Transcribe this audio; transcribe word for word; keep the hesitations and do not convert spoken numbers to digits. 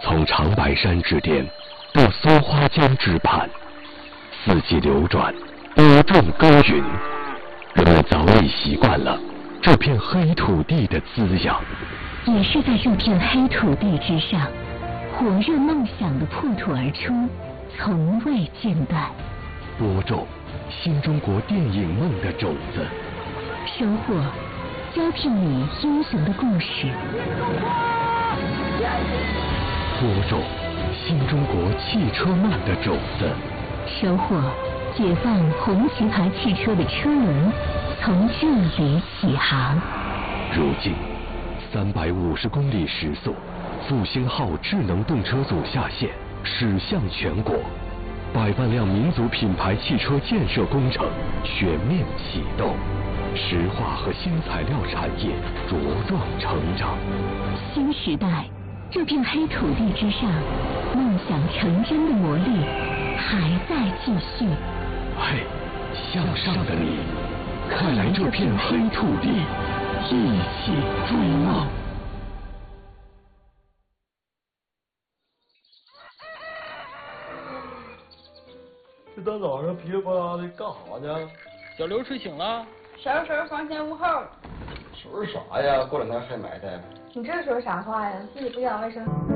从长白山之巅到松花江之畔，四季流转，播种耕耘，人们早已习惯了这片黑土地的滋养。 也是在这片黑土地之上，火热梦想的破土而出，从未间断。 播种新中国电影梦的种子， 收获交聘你英雄的故事。 播种新中国汽车梦的种子， 收获解放红旗牌汽车的车轮，从这里起航。 如今三百五十公里时速，复兴号智能动车组下线，驶向全国，百万辆民族品牌汽车建设工程全面启动，石化和新材料产业茁壮成长。 新时代，这片黑土地之上，梦想成真的魔力还在继续。 嘿，向上的你，快来这片黑土地，一起追梦。 这大早上噼里啪啦的干啥呢？ 小刘睡醒了。 收拾房前屋后。 收拾啥呀？过两天还埋汰。 你这说啥话呀？自己不讲卫生。